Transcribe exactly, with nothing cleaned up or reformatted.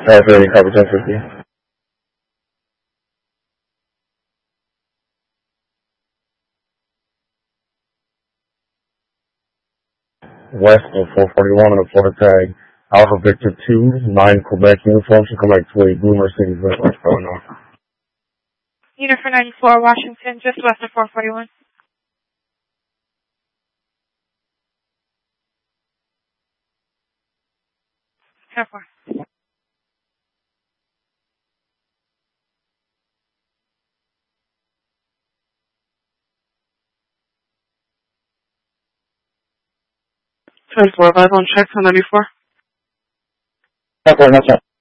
That's really cover ten fifty. West of four forty-one on the Florida tag. Alpha Victor two, nine Quebec uniform should come back to a Blue Mercedes Benz West Illinois. Unit for ninety-four, Washington, just west of four forty-one. ten four. ten four, five on check, one ninety-four. ten four, no check.